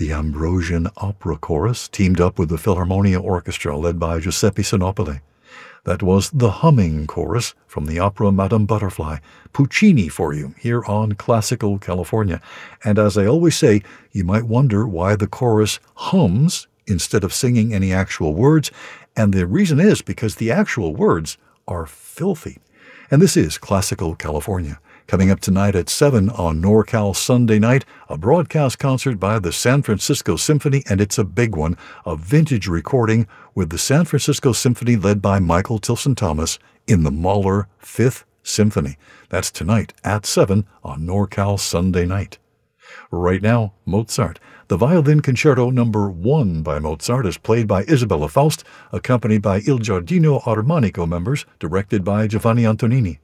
The Ambrosian Opera Chorus teamed up with the Philharmonia Orchestra led by Giuseppe Sinopoli. That was the Humming Chorus from the opera Madame Butterfly, Puccini for you, here on Classical California. And as I always say, you might wonder why the chorus hums instead of singing any actual words, and the reason is because the actual words are filthy. And this is Classical California. Coming up tonight at 7 on NorCal Sunday Night, a broadcast concert by the San Francisco Symphony, and it's a big one, a vintage recording with the San Francisco Symphony led by Michael Tilson Thomas in the Mahler 5th Symphony. That's tonight at 7 on NorCal Sunday Night. Right now, Mozart. The Violin Concerto No. 1 by Mozart is played by Isabella Faust, accompanied by Il Giardino Armonico members, directed by Giovanni Antonini.